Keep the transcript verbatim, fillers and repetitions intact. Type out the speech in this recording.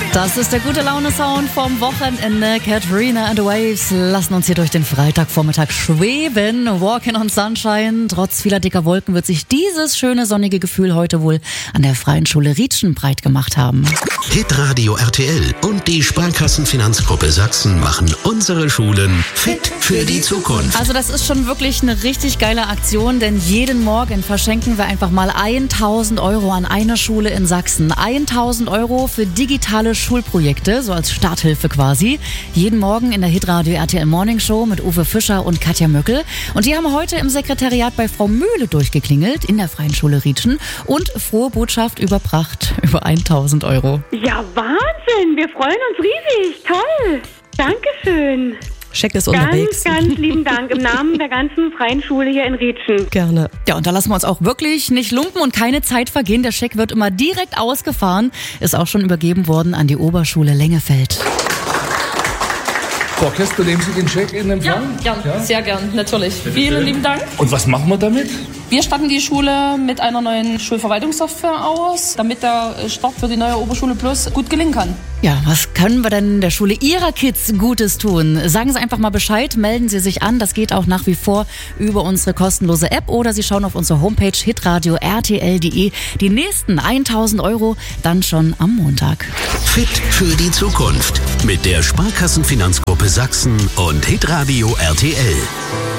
Das ist der gute Laune-Sound vom Wochenende. Katrina and the Waves lassen uns hier durch den Freitagvormittag schweben. Walking on Sunshine. Trotz vieler dicker Wolken wird sich dieses schöne sonnige Gefühl heute wohl an der Freien Schule Rietschen breit gemacht haben. Hitradio R T L und die Sparkassenfinanzgruppe Sachsen machen unsere Schulen fit für die Zukunft. Also das ist schon wirklich eine richtig geile Aktion, denn jeden Morgen verschenken wir einfach mal tausend Euro an eine Schule in Sachsen. tausend Euro für digitale Schulprojekte, so als Starthilfe quasi. Jeden Morgen in der Hitradio R T L Morning Show mit Uwe Fischer und Katja Möckel. Und die haben heute im Sekretariat bei Frau Möhle durchgeklingelt in der Freien Schule Rietschen und frohe Botschaft überbracht über tausend Euro. Ja, Wahnsinn! Wir freuen uns riesig! Toll! Dankeschön! Scheck ist ganz, unterwegs. Ganz, ganz lieben Dank im Namen der ganzen Freien Schule hier in Rietschen. Gerne. Ja, und da lassen wir uns auch wirklich nicht lumpen und keine Zeit vergehen. Der Scheck wird immer direkt ausgefahren. Ist auch schon übergeben worden an die Oberschule Lengefeld. Frau Kester, nehmen Sie den Scheck in Empfang? Ja, gern, ja? Sehr gern, natürlich. Bitte Vielen schön. lieben Dank. Und was machen wir damit? Wir statten die Schule mit einer neuen Schulverwaltungssoftware aus, damit der Start für die neue Oberschule Plus gut gelingen kann. Ja, was können wir denn der Schule Ihrer Kids Gutes tun? Sagen Sie einfach mal Bescheid, melden Sie sich an. Das geht auch nach wie vor über unsere kostenlose App oder Sie schauen auf unsere Homepage hitradio r t l punkt d e. Die nächsten tausend Euro dann schon am Montag. Fit für die Zukunft mit der Sparkassenfinanzgruppe Sachsen und Hitradio R T L.